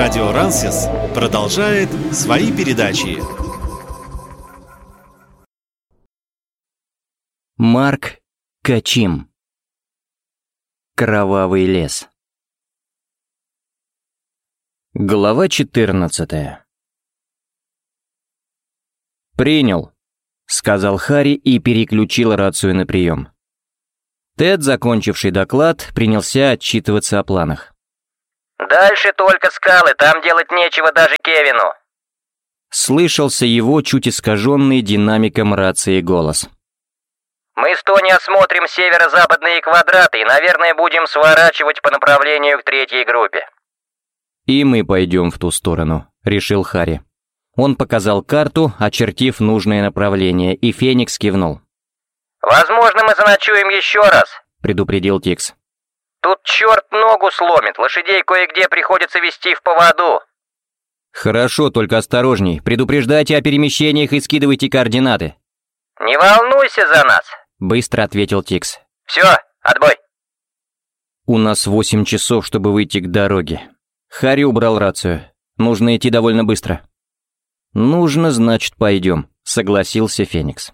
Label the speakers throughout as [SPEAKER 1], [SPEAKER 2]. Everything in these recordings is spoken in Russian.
[SPEAKER 1] Радио Рансис продолжает свои передачи.
[SPEAKER 2] Марк Качим. Кровавый лес. Глава 14. «Принял», — сказал Харри и переключил рацию на прием. Тед, закончивший доклад, принялся отчитываться о планах.
[SPEAKER 3] «Дальше только скалы, там делать нечего даже Кевину».
[SPEAKER 2] Слышался его чуть искаженный динамиком рации голос.
[SPEAKER 3] «Мы с Тони осмотрим северо-западные квадраты и, наверное, будем сворачивать по направлению к третьей группе».
[SPEAKER 2] «И мы пойдем в ту сторону», — решил Харри. Он показал карту, очертив нужное направление, и Феникс кивнул.
[SPEAKER 3] «Возможно, мы заночуем еще раз», —
[SPEAKER 2] предупредил Тикс.
[SPEAKER 3] «Тут черт ногу сломит, лошадей кое-где приходится вести в поводу».
[SPEAKER 2] «Хорошо, только осторожней. Предупреждайте о перемещениях и скидывайте координаты».
[SPEAKER 3] «Не волнуйся за нас»,
[SPEAKER 2] — быстро ответил Тикс.
[SPEAKER 3] «Все, отбой».
[SPEAKER 2] «У нас 8 часов, чтобы выйти к дороге». Харри убрал рацию. «Нужно идти довольно быстро». «Нужно, значит, пойдем», — согласился Феникс.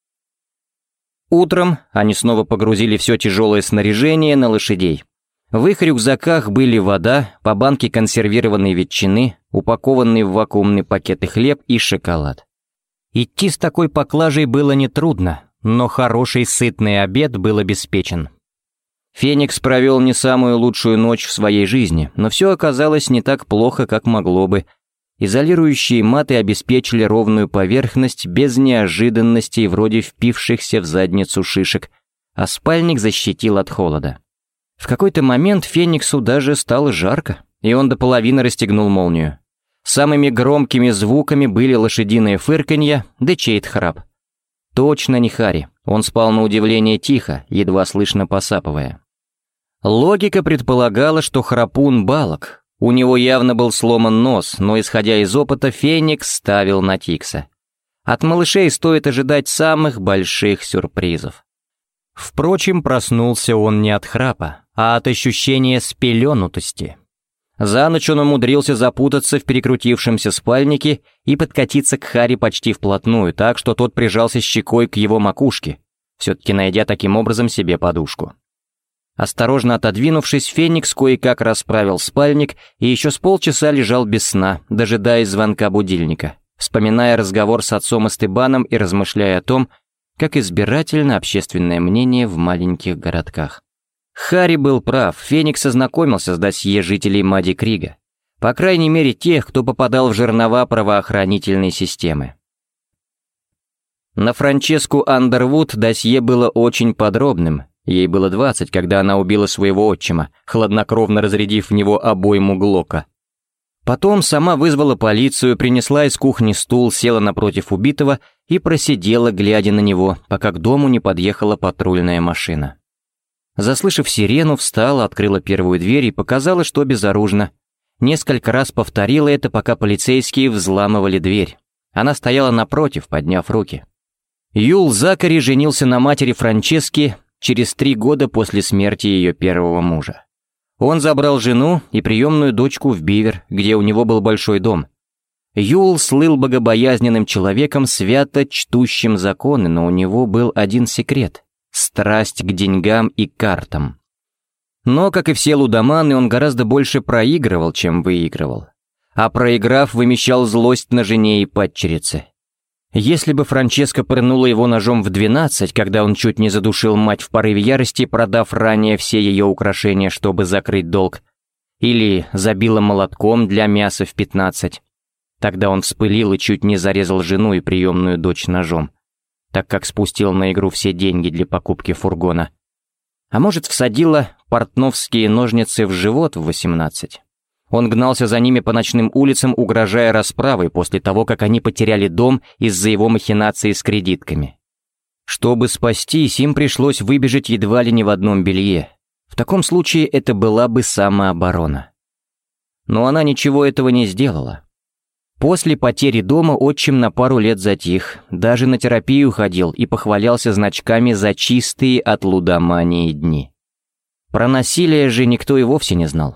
[SPEAKER 2] Утром они снова погрузили все тяжелое снаряжение на лошадей. В их рюкзаках были вода, по банке консервированной ветчины, упакованный в вакуумные пакеты хлеб и шоколад. Идти с такой поклажей было нетрудно, но хороший сытный обед был обеспечен. Феникс провел не самую лучшую ночь в своей жизни, но все оказалось не так плохо, как могло бы. Изолирующие маты обеспечили ровную поверхность без неожиданностей вроде впившихся в задницу шишек, а спальник защитил от холода. В какой-то момент Фениксу даже стало жарко, и он до половины расстегнул молнию. Самыми громкими звуками были лошадиное фырканье, да чей-то храп. Точно не Харри, он спал на удивление тихо, едва слышно посапывая. Логика предполагала, что храпун Балок. У него явно был сломан нос, но, исходя из опыта, Феникс ставил на Тикса. От малышей стоит ожидать самых больших сюрпризов. Впрочем, проснулся он не от храпа, а от ощущения спеленутости. За ночь он умудрился запутаться в перекрутившемся спальнике и подкатиться к Харри почти вплотную, так что тот прижался щекой к его макушке, все-таки найдя таким образом себе подушку. Осторожно отодвинувшись, Феникс кое-как расправил спальник и еще с полчаса лежал без сна, дожидаясь звонка будильника, вспоминая разговор с отцом Эстебаном и размышляя о том, как избирательно общественное мнение в маленьких городках. Харри был прав, Феникс ознакомился с досье жителей Мади-Крига, по крайней мере тех, кто попадал в жернова правоохранительной системы. На Франческу Андервуд досье было очень подробным. Ей было 20, когда она убила своего отчима, хладнокровно разрядив в него обойму Глока. Потом сама вызвала полицию, принесла из кухни стул, села напротив убитого и просидела, глядя на него, пока к дому не подъехала патрульная машина. Заслышав сирену, встала, открыла первую дверь и показала, что безоружна. Несколько раз повторила это, пока полицейские взламывали дверь. Она стояла напротив, подняв руки. Юл Закари женился на матери Франчески через 3 года после смерти ее первого мужа. Он забрал жену и приемную дочку в Бивер, где у него был большой дом. Юл слыл богобоязненным человеком, свято чтущим законы, но у него был один секрет — страсть к деньгам и картам. Но, как и все лудоманы, он гораздо больше проигрывал, чем выигрывал. А проиграв, вымещал злость на жене и падчерице. Если бы Франческа пырнула его ножом в 12, когда он чуть не задушил мать в порыве ярости, продав ранее все ее украшения, чтобы закрыть долг, или забила молотком для мяса в 15, тогда он вспылил и чуть не зарезал жену и приемную дочь ножом, так как спустил на игру все деньги для покупки фургона. А может, всадила портновские ножницы в живот в 18. Он гнался за ними по ночным улицам, угрожая расправой после того, как они потеряли дом из-за его махинаций с кредитками. Чтобы спастись, им пришлось выбежать едва ли не в одном белье. В таком случае это была бы самооборона. Но она ничего этого не сделала. После потери дома отчим на пару лет затих, даже на терапию ходил и похвалялся значками за чистые от лудомании дни. Про насилие же никто и вовсе не знал.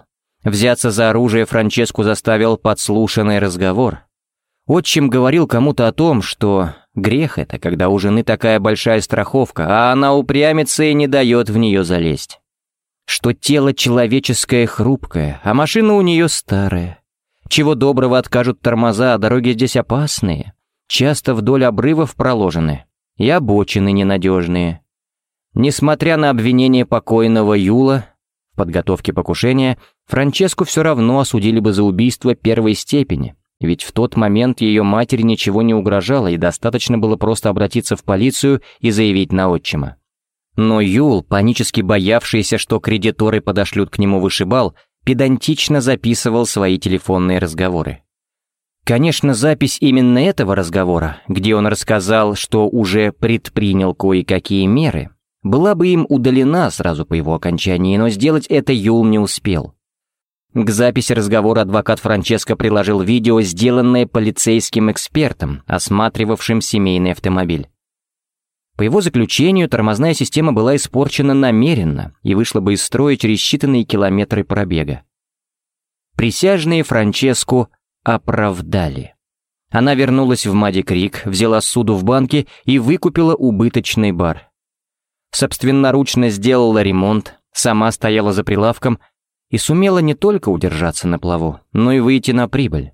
[SPEAKER 2] Взяться за оружие Франческу заставил подслушанный разговор. Отчим говорил кому-то о том, что грех это, когда у жены такая большая страховка, а она упрямится и не дает в нее залезть. Что тело человеческое хрупкое, а машина у нее старая. Чего доброго откажут тормоза, а дороги здесь опасные. Часто вдоль обрывов проложены, и обочины ненадежные. Несмотря на обвинение покойного Юла в подготовке покушения, Франческу все равно осудили бы за убийство первой степени, ведь в тот момент ее матери ничего не угрожало, и достаточно было просто обратиться в полицию и заявить на отчима. Но Юл, панически боявшийся, что кредиторы подошлют к нему вышибал, педантично записывал свои телефонные разговоры. Конечно, запись именно этого разговора, где он рассказал, что уже предпринял кое-какие меры, была бы им удалена сразу по его окончании, но сделать это Юл не успел. К записи разговора адвокат Франческо приложил видео, сделанное полицейским экспертом, осматривавшим семейный автомобиль. По его заключению, тормозная система была испорчена намеренно и вышла бы из строя через считанные километры пробега. Присяжные Франческу оправдали. Она вернулась в Мадди-Крик, взяла ссуду в банке и выкупила убыточный бар. Собственноручно сделала ремонт, сама стояла за прилавком и сумела не только удержаться на плаву, но и выйти на прибыль.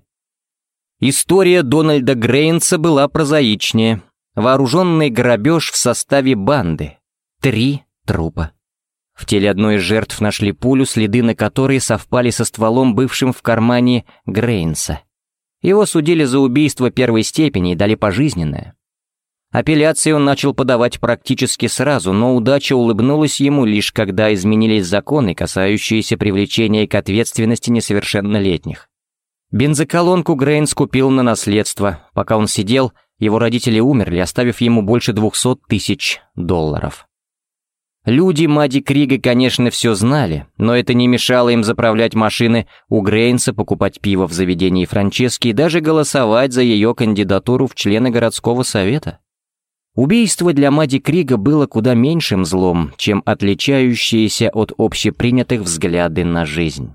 [SPEAKER 2] История Дональда Грейнса была прозаичнее. Вооруженный грабеж в составе банды. 3 трупа. В теле одной из жертв нашли пулю, следы на которой совпали со стволом, бывшим в кармане Грейнса. Его судили за убийство первой степени и дали пожизненное. Апелляцию он начал подавать практически сразу, но удача улыбнулась ему лишь когда изменились законы, касающиеся привлечения к ответственности несовершеннолетних. Бензоколонку Грейнс купил на наследство. Пока он сидел, его родители умерли, оставив ему больше $200 000. Люди Мадди-Крига, конечно, все знали, но это не мешало им заправлять машины у Грейнса, покупать пиво в заведении Франчески и даже голосовать за ее кандидатуру в члены городского совета. Убийство для Мадди-Крига было куда меньшим злом, чем отличающиеся от общепринятых взгляды на жизнь.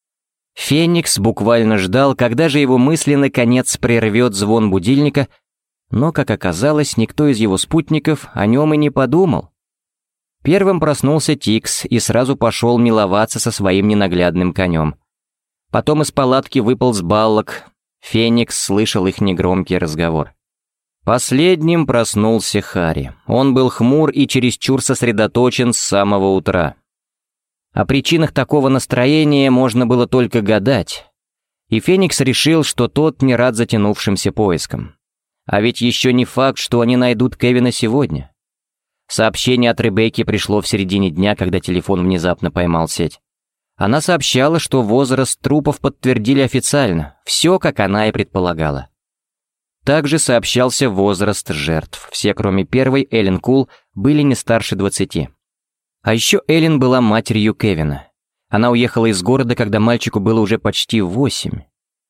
[SPEAKER 2] Феникс буквально ждал, когда же его мысли наконец прервет звон будильника, но, как оказалось, никто из его спутников о нем и не подумал. Первым проснулся Тикс и сразу пошел миловаться со своим ненаглядным конем. Потом из палатки выполз Баллок. Феникс слышал их негромкий разговор. Последним проснулся Харри. Он был хмур и чересчур сосредоточен с самого утра. О причинах такого настроения можно было только гадать. И Феникс решил, что тот не рад затянувшимся поискам. А ведь еще не факт, что они найдут Кевина сегодня. Сообщение от Ребекки пришло в середине дня, когда телефон внезапно поймал сеть. Она сообщала, что возраст трупов подтвердили официально, все, как она и предполагала. Также сообщался возраст жертв. Все, кроме первой, Эллен Кул, были не старше 20. А еще Эллен была матерью Кевина. Она уехала из города, когда мальчику было уже почти 8.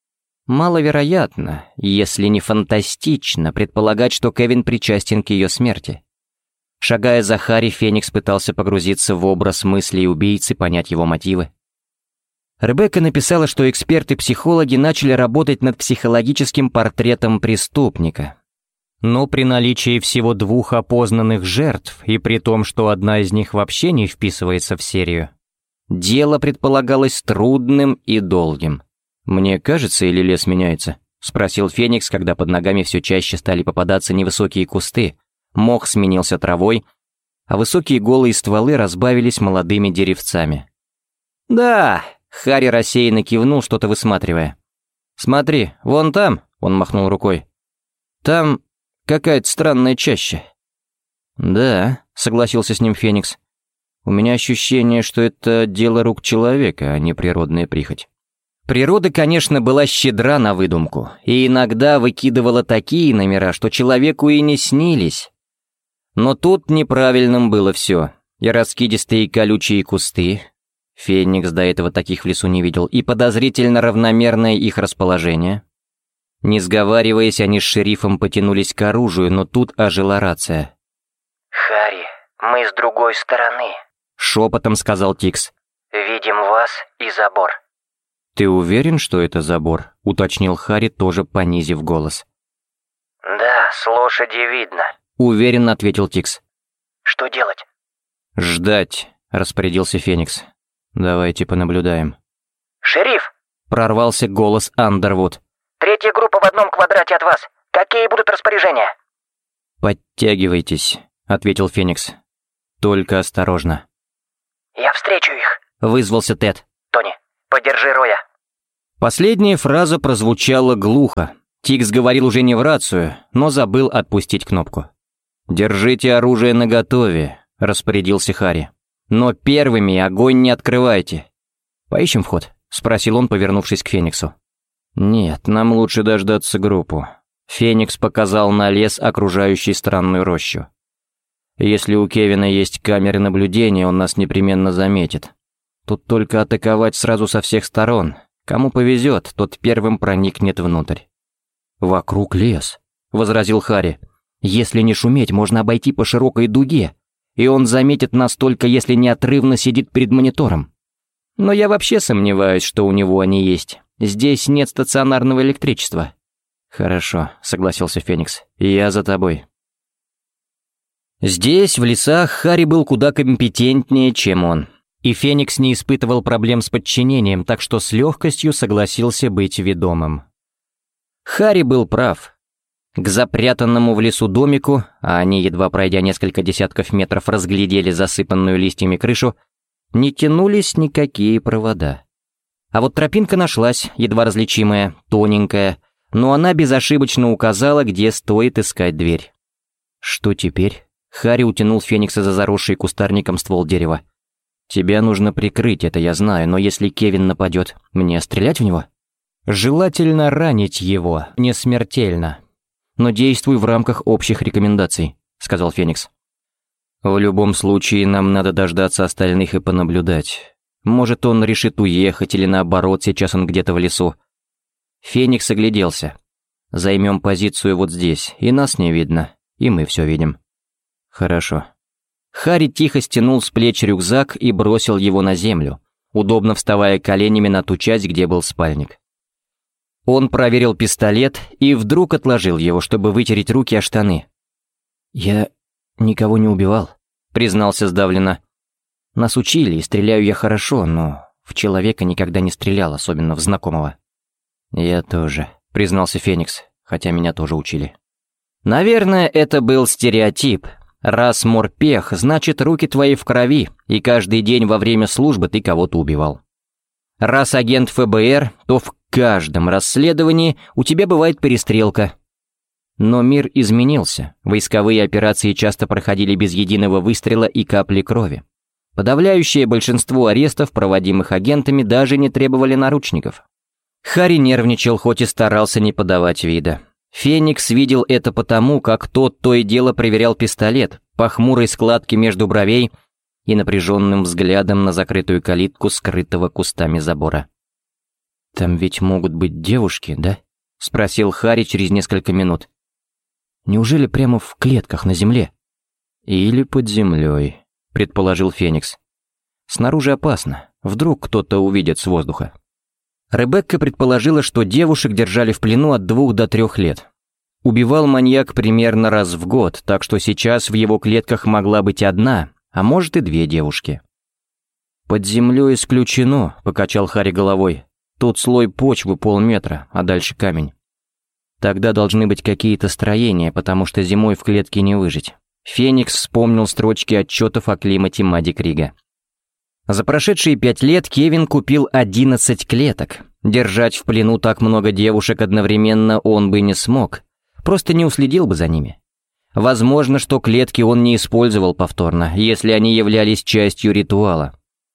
[SPEAKER 2] Маловероятно, если не фантастично, предполагать, что Кевин причастен к ее смерти. Шагая за Харри, Феникс пытался погрузиться в образ мыслей убийцы, понять его мотивы. Ребекка написала, что эксперты-психологи начали работать над психологическим портретом преступника. Но при наличии всего 2 опознанных жертв, и при том, что одна из них вообще не вписывается в серию, дело предполагалось трудным и долгим. «Мне кажется, или лес меняется?» — спросил Феникс, когда под ногами все чаще стали попадаться невысокие кусты, мох сменился травой, а высокие голые стволы разбавились молодыми деревцами. «Да!» — Харри рассеянно кивнул, что-то высматривая. «Смотри, вон там!» — он махнул рукой. «Там какая-то странная чаща». «Да», — согласился с ним Феникс. «У меня ощущение, что это дело рук человека, а не природная прихоть». Природа, конечно, была щедра на выдумку, и иногда выкидывала такие номера, что человеку и не снились. Но тут неправильным было все. И раскидистые колючие кусты, Феникс до этого таких в лесу не видел, и подозрительно равномерное их расположение. Не сговариваясь, они с шерифом потянулись к оружию, но тут ожила рация.
[SPEAKER 3] «Харри, мы с другой стороны», —
[SPEAKER 2] шепотом сказал Тикс.
[SPEAKER 3] «Видим вас и забор».
[SPEAKER 2] «Ты уверен, что это забор?» — уточнил Харри, тоже понизив голос.
[SPEAKER 3] «Да, с лошади видно»,
[SPEAKER 2] — уверенно ответил Тикс.
[SPEAKER 3] «Что делать?»
[SPEAKER 2] «Ждать», — распорядился Феникс. «Давайте понаблюдаем».
[SPEAKER 3] «Шериф!»
[SPEAKER 2] — прорвался голос Андервуд.
[SPEAKER 3] «Третья группа в одном квадрате от вас. Какие будут распоряжения?»
[SPEAKER 2] «Подтягивайтесь», — ответил Феникс. «Только осторожно».
[SPEAKER 3] «Я встречу их»,
[SPEAKER 2] — вызвался Тед.
[SPEAKER 3] «Тони, подержи Роя».
[SPEAKER 2] Последняя фраза прозвучала глухо. Тикс говорил уже не в рацию, но забыл отпустить кнопку. «Держите оружие наготове», — распорядился Харри. «Но первыми огонь не открывайте». «Поищем вход?» — спросил он, повернувшись к Фениксу. «Нет, нам лучше дождаться группу». Феникс показал на лес, окружающий странную рощу. «Если у Кевина есть камеры наблюдения, он нас непременно заметит. Тут только атаковать сразу со всех сторон. Кому повезет, тот первым проникнет внутрь». «Вокруг лес», — возразил Харри. «Если не шуметь, можно обойти по широкой дуге, и он заметит нас только, если неотрывно сидит перед монитором. Но я вообще сомневаюсь, что у него они есть. Здесь нет стационарного электричества». «Хорошо», — согласился Феникс. «Я за тобой». Здесь, в лесах, Харри был куда компетентнее, чем он. И Феникс не испытывал проблем с подчинением, так что с легкостью согласился быть ведомым. Харри был прав. К запрятанному в лесу домику, а они, едва пройдя несколько десятков метров, разглядели засыпанную листьями крышу, не тянулись никакие провода. А вот тропинка нашлась, едва различимая, тоненькая, но она безошибочно указала, где стоит искать дверь. Что теперь? Харри утянул Феникса за заросший кустарником ствол дерева. «Тебя нужно прикрыть, это я знаю, но если Кевин нападет, мне стрелять в него?» «Желательно ранить его, не смертельно. Но действуй в рамках общих рекомендаций», — сказал Феникс. «В любом случае, нам надо дождаться остальных и понаблюдать. Может, он решит уехать, или наоборот, сейчас он где-то в лесу». Феникс огляделся. «Займем позицию вот здесь, и нас не видно, и мы все видим». «Хорошо». Харри тихо стянул с плеч рюкзак и бросил его на землю, удобно вставая коленями на ту часть, где был спальник. Он проверил пистолет и вдруг отложил его, чтобы вытереть руки о штаны. «Я никого не убивал», — признался сдавленно. «Нас учили, и стреляю я хорошо, но в человека никогда не стрелял, особенно в знакомого». «Я тоже», — признался Феникс, хотя меня тоже учили. «Наверное, это был стереотип. Раз морпех, значит, руки твои в крови, и каждый день во время службы ты кого-то убивал. Раз агент ФБР, то в каждом расследовании у тебя бывает перестрелка». Но мир изменился, войсковые операции часто проходили без единого выстрела и капли крови. Подавляющее большинство арестов, проводимых агентами, даже не требовали наручников. Харри нервничал, хоть и старался не подавать вида. Феникс видел это потому, как тот то и дело проверял пистолет по хмурой складке между бровей и напряженным взглядом на закрытую калитку, скрытого кустами забора. «Там ведь могут быть девушки, да?» — спросил Харри через несколько минут. «Неужели прямо в клетках на земле?» «Или под землей», — предположил Феникс. «Снаружи опасно, вдруг кто-то увидит с воздуха». Ребекка предположила, что девушек держали в плену от 2 до 3 лет. Убивал маньяк примерно раз в год, так что сейчас в его клетках могла быть 1, а может и 2 девушки. «Под землей исключено», — покачал Харри головой. «Тут слой почвы полметра, а дальше камень. Тогда должны быть какие-то строения, потому что зимой в клетке не выжить». Феникс вспомнил строчки отчетов о климате Мадди Крига. За прошедшие 5 лет Кевин купил 11 клеток. Держать в плену так много девушек одновременно он бы не смог, просто не уследил бы за ними. Возможно, что клетки он не использовал повторно, если они являлись частью ритуала.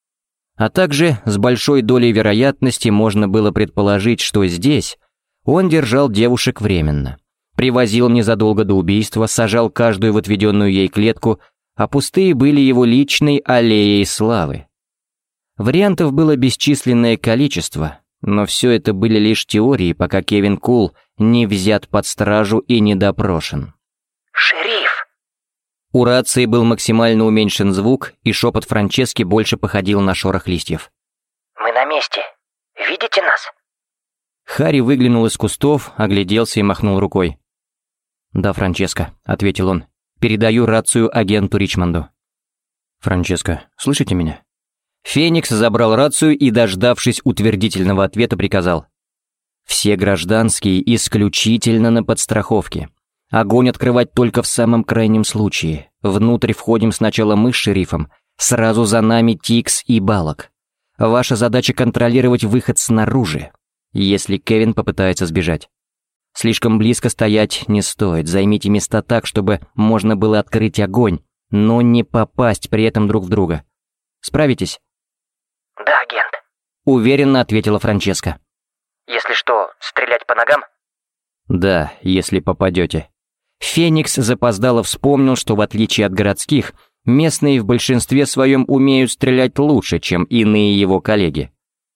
[SPEAKER 2] А также с большой долей вероятности можно было предположить, что здесь он держал девушек временно. Привозил незадолго до убийства, сажал каждую в отведенную ей клетку, а пустые были его личной аллеей славы. Вариантов было бесчисленное количество, но все это были лишь теории, пока Кевин Кул не взят под стражу и не допрошен.
[SPEAKER 3] «Шериф!»
[SPEAKER 2] У рации был максимально уменьшен звук, и шепот Франчески больше походил на шорох листьев.
[SPEAKER 3] «Мы на месте. видите нас?»
[SPEAKER 2] Харри выглянул из кустов, огляделся и махнул рукой. «Да, Франческо», — ответил он. «Передаю рацию агенту Ричмонду». «Франческо, слышите меня?» Феникс забрал рацию и, дождавшись утвердительного ответа, приказал. «Все гражданские исключительно на подстраховке. Огонь открывать только в самом крайнем случае. Внутрь входим сначала мы с шерифом, сразу за нами Тикс и Балок. Ваша задача контролировать выход снаружи, если Кевин попытается сбежать. Слишком близко стоять не стоит, займите места так, чтобы можно было открыть огонь, но не попасть при этом друг в друга. Справитесь?»
[SPEAKER 3] «Да, агент»,
[SPEAKER 2] — уверенно ответила Франческа.
[SPEAKER 3] «Если что, стрелять по ногам?»
[SPEAKER 2] «Да, если попадете». Феникс запоздало вспомнил, что в отличие от городских, местные в большинстве своем умеют стрелять лучше, чем иные его коллеги.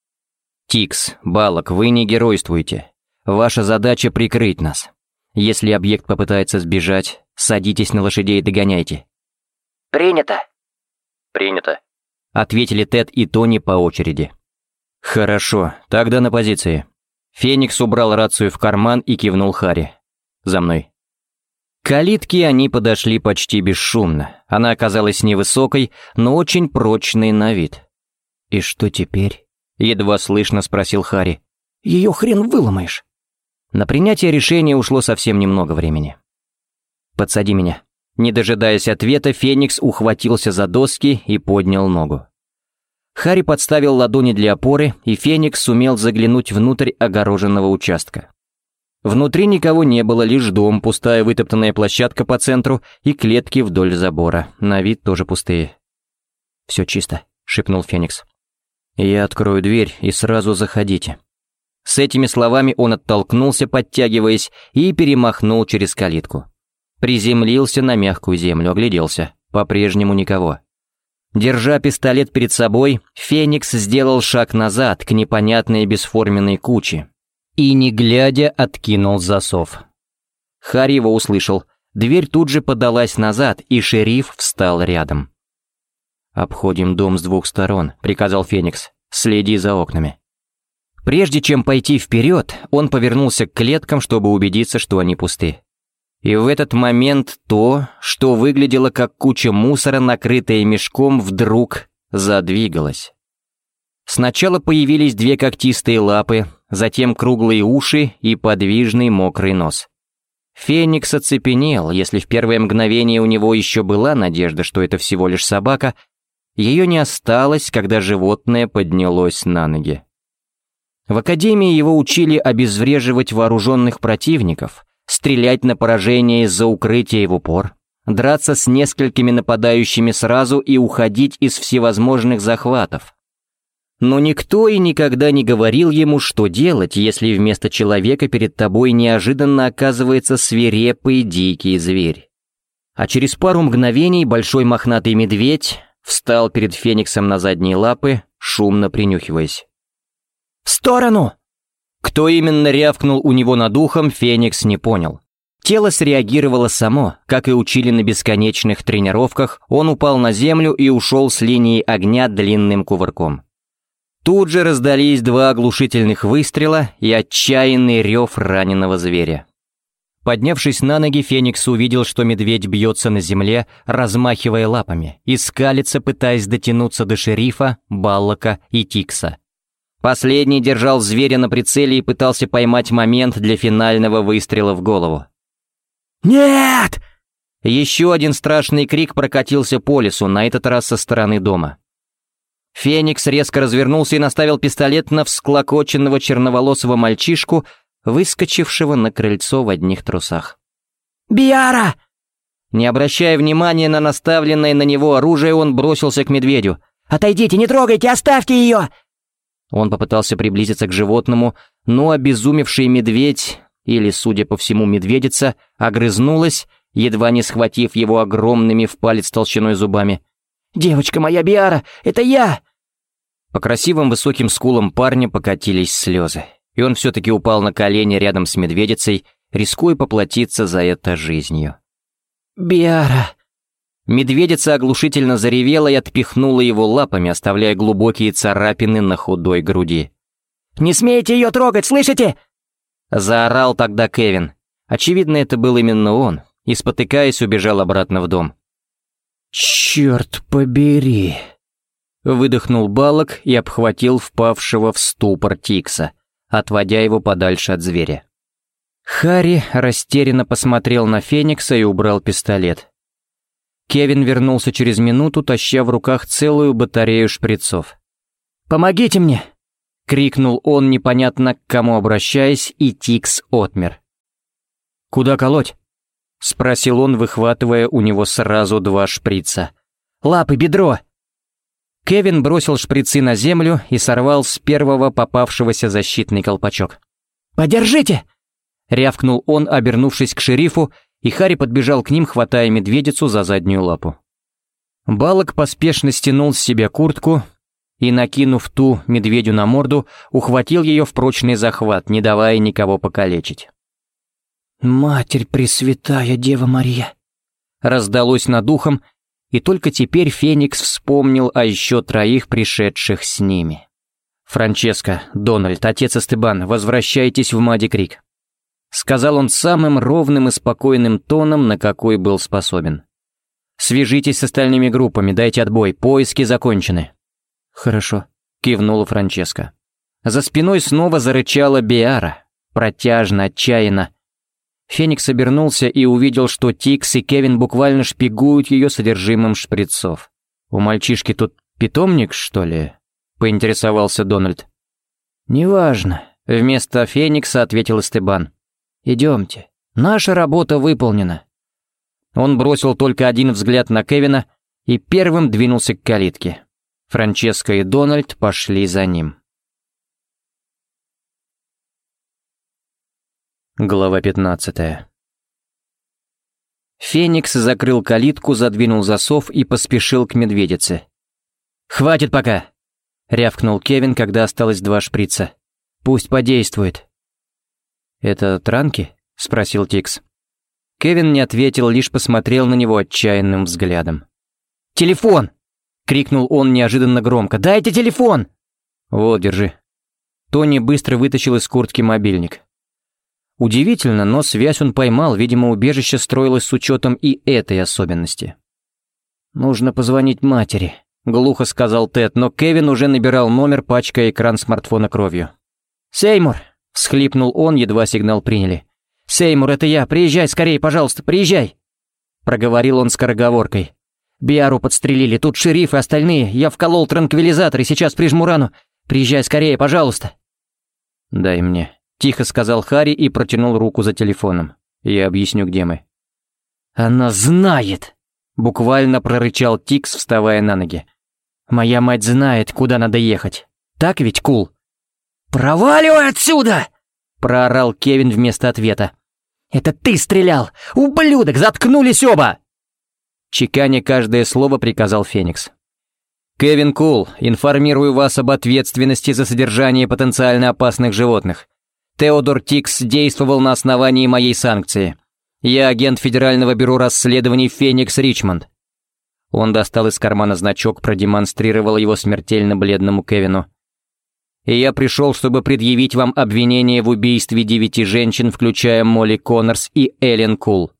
[SPEAKER 2] «Тикс, Балок, вы не геройствуете. Ваша задача — прикрыть нас. Если объект попытается сбежать, садитесь на лошадей и догоняйте».
[SPEAKER 3] «Принято».
[SPEAKER 2] «Принято», — ответили Тед и Тони по очереди. «Хорошо, тогда на позиции». Феникс убрал рацию в карман и кивнул Харри. «За мной». К калитке они подошли почти бесшумно. Она оказалась невысокой, но очень прочной на вид. «И что теперь?» — едва слышно спросил Харри. «Ее хрен выломаешь». На принятие решения ушло совсем немного времени. «Подсади меня». Не дожидаясь ответа, Феникс ухватился за доски и поднял ногу. Харри подставил ладони для опоры, и Феникс сумел заглянуть внутрь огороженного участка. Внутри никого не было, лишь дом, пустая вытоптанная площадка по центру и клетки вдоль забора, на вид тоже пустые. «Все чисто», — шепнул Феникс. «Я открою дверь, и сразу заходите». С этими словами он оттолкнулся, подтягиваясь, и перемахнул через калитку. Приземлился на мягкую землю, огляделся. По-прежнему никого. Держа пистолет перед собой, Феникс сделал шаг назад к непонятной бесформенной куче и, не глядя, откинул засов. Харри его услышал. Дверь тут же подалась назад, и шериф встал рядом. «Обходим дом с двух сторон», — приказал Феникс. «Следи за окнами». Прежде чем пойти вперед, он повернулся к клеткам, чтобы убедиться, что они пусты. И в этот момент то, что выглядело как куча мусора, накрытая мешком, вдруг задвигалось. Сначала появились две когтистые лапы, затем круглые уши и подвижный мокрый нос. Феникс оцепенел, если в первое мгновение у него еще была надежда, что это всего лишь собака, ее не осталось, когда животное поднялось на ноги. В академии его учили обезвреживать вооруженных противников, стрелять на поражение из-за укрытия в упор, драться с несколькими нападающими сразу и уходить из всевозможных захватов. Но никто и никогда не говорил ему, что делать, если вместо человека перед тобой неожиданно оказывается свирепый дикий зверь. А через пару мгновений большой мохнатый медведь встал перед Фениксом на задние лапы, шумно принюхиваясь. «В сторону!» Кто именно рявкнул у него над ухом, Феникс не понял. Тело среагировало само, как и учили на бесконечных тренировках, он упал на землю и ушел с линии огня длинным кувырком. Тут же раздались два оглушительных выстрела и отчаянный рев раненого зверя. Поднявшись на ноги, Феникс увидел, что медведь бьется на земле, размахивая лапами, и скалится, пытаясь дотянуться до шерифа, Баллока и Тикса. Последний держал зверя на прицеле и пытался поймать момент для финального выстрела в голову. «Нет!» Еще один страшный крик прокатился по лесу, на этот раз со стороны дома. Феникс резко развернулся и наставил пистолет на всклокоченного черноволосого мальчишку, выскочившего на крыльцо в одних трусах. «Биара!» Не обращая внимания на наставленное на него оружие, он бросился к медведю. «Отойдите, не трогайте, оставьте ее!» Он попытался приблизиться к животному, но обезумевший медведь, или, судя по всему, медведица, огрызнулась, едва не схватив его огромными в палец толщиной зубами. «Девочка моя Биара, это я!» По красивым высоким скулам парня покатились слезы, и он все-таки упал на колени рядом с медведицей, рискуя поплатиться за это жизнью. «Биара!» Медведица оглушительно заревела и отпихнула его лапами, оставляя глубокие царапины на худой груди.
[SPEAKER 4] «Не смейте ее трогать, слышите?»
[SPEAKER 2] Заорал тогда Кевин. Очевидно, это был именно он, и, спотыкаясь, убежал обратно в дом. «Черт побери!» Выдохнул Балок и обхватил впавшего в ступор Тикса, отводя его подальше от зверя. Харри растерянно посмотрел на Феникса и убрал пистолет. Кевин вернулся через минуту, таща в руках целую батарею шприцов.
[SPEAKER 4] «Помогите мне!» —
[SPEAKER 2] крикнул он, непонятно к кому обращаясь, и Тикс отмер. «Куда колоть?» — спросил он, выхватывая у него сразу 2 шприца.
[SPEAKER 4] «Лапы, бедро!»
[SPEAKER 2] Кевин бросил шприцы на землю и сорвал с первого попавшегося защитный колпачок.
[SPEAKER 4] «Подержите!»
[SPEAKER 2] — рявкнул он, обернувшись к шерифу, и Харри подбежал к ним, хватая медведицу за заднюю лапу. Балок поспешно стянул с себя куртку и, накинув ту медведю на морду, ухватил ее в прочный захват, не давая никого покалечить.
[SPEAKER 4] «Матерь Пресвятая Дева Мария!»
[SPEAKER 2] Раздалось над ухом, и только теперь Феникс вспомнил о еще 3 пришедших с ними. «Франческо, Дональд, отец Эстебан, возвращайтесь в Мадди-Крик», — сказал он самым ровным и спокойным тоном, на какой был способен. «Свяжитесь с остальными группами, дайте отбой, поиски закончены».
[SPEAKER 4] «Хорошо»,
[SPEAKER 2] — кивнула Франческо. За спиной снова зарычала Биара, протяжно, отчаянно. Феникс обернулся и увидел, что Тикс и Кевин буквально шпигуют ее содержимым шприцов. «У мальчишки тут питомник, что ли?» — поинтересовался Дональд.
[SPEAKER 4] «Неважно»,
[SPEAKER 2] — вместо Феникса ответил Эстебан.
[SPEAKER 4] «Идемте, наша работа выполнена».
[SPEAKER 2] Он бросил только один взгляд на Кевина и первым двинулся к калитке. Франческо и Дональд пошли за ним. Глава 15. Феникс закрыл калитку, задвинул засов и поспешил к медведице. «Хватит пока!» — рявкнул Кевин, когда осталось 2 шприца. «Пусть подействует». «Это транки?» — спросил Тикс. Кевин не ответил, лишь посмотрел на него отчаянным взглядом.
[SPEAKER 4] «Телефон!» — крикнул он неожиданно громко. «Дайте телефон!»
[SPEAKER 2] «Вот, держи». Тони быстро вытащил из куртки мобильник. Удивительно, но связь он поймал, видимо, убежище строилось с учетом и этой особенности.
[SPEAKER 4] «Нужно позвонить матери»,
[SPEAKER 2] — глухо сказал Тед, но Кевин уже набирал номер, пачкая экран смартфона кровью.
[SPEAKER 4] «Сеймур!»
[SPEAKER 2] — всхлипнул он, едва сигнал приняли.
[SPEAKER 4] «Сеймур, это я, приезжай скорее, пожалуйста, приезжай!»
[SPEAKER 2] Проговорил он скороговоркой.
[SPEAKER 4] «Биару подстрелили, тут шериф и остальные, я вколол транквилизатор и сейчас прижму рану. Приезжай скорее, пожалуйста!»
[SPEAKER 2] «Дай мне», — тихо сказал Харри и протянул руку за телефоном. «Я объясню, где мы».
[SPEAKER 4] «Она знает!»
[SPEAKER 2] — буквально прорычал Тикс, вставая на ноги.
[SPEAKER 4] «Моя мать знает, куда надо ехать. Так ведь, Кул?» «Проваливай отсюда!» — проорал Кевин вместо ответа. «Это ты стрелял! Ублюдок! Заткнулись оба!»
[SPEAKER 2] Чеканя каждое слово, приказал Феникс. «Кевин Кул, информирую вас об ответственности за содержание потенциально опасных животных. Теодор Тикс действовал на основании моей санкции. Я агент Федерального бюро расследований Феникс Ричмонд». Он достал из кармана значок, продемонстрировал его смертельно бледному Кевину. «И я пришел, чтобы предъявить вам обвинение в убийстве 9 женщин, включая Молли Коннорс и Эллен Кул».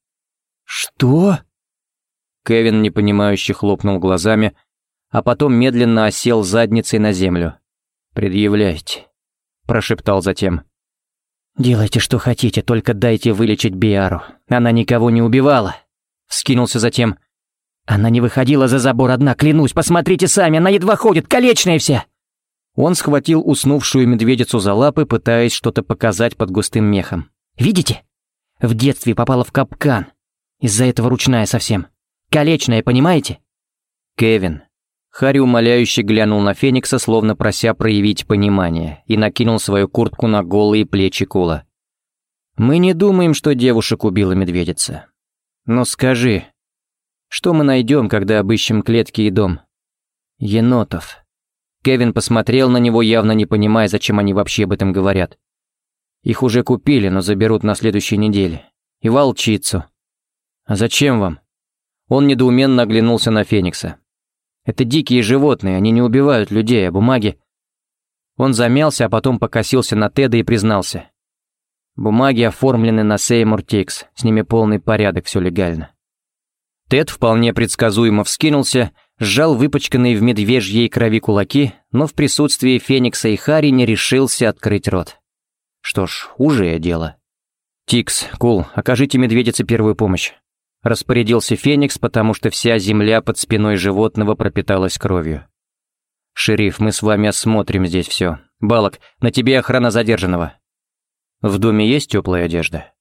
[SPEAKER 4] «Что?»
[SPEAKER 2] Кевин непонимающе хлопнул глазами, а потом медленно осел задницей на землю. «Предъявляйте», — прошептал затем.
[SPEAKER 4] «Делайте, что хотите, только дайте вылечить Биару. Она никого не убивала», — вскинулся затем. «Она не выходила за забор одна, клянусь, посмотрите сами, она едва ходит, калечная вся!»
[SPEAKER 2] Он схватил уснувшую медведицу за лапы, пытаясь что-то показать под густым мехом.
[SPEAKER 4] «Видите? В детстве попала в капкан. Из-за этого ручная совсем. Калечная, понимаете?»
[SPEAKER 2] «Кевин». Харри умоляюще глянул на Феникса, словно прося проявить понимание, и накинул свою куртку на голые плечи Кула. «Мы не думаем, что девушек убила медведица. Но скажи, что мы найдем, когда обыщем клетки и дом?» «Енотов». Кевин посмотрел на него, явно не понимая, зачем они вообще об этом говорят. «Их уже купили, но заберут на следующей неделе. И волчицу». «А зачем вам?» Он недоуменно оглянулся на Феникса. «Это дикие животные, они не убивают людей, а бумаги...» Он замялся, а потом покосился на Теда и признался. Бумаги оформлены на Сеймур Тикс, с ними полный порядок, все легально. Тед вполне предсказуемо вскинулся, сжал выпачканные в медвежьей крови кулаки, но в присутствии Феникса и Хари не решился открыть рот. Что ж, уже дело. «Тикс, Кул, окажите медведице первую помощь», — распорядился Феникс, потому что вся земля под спиной животного пропиталась кровью. «Шериф, мы с вами осмотрим здесь все. Балок, на тебе охрана задержанного». «В доме есть теплая одежда?»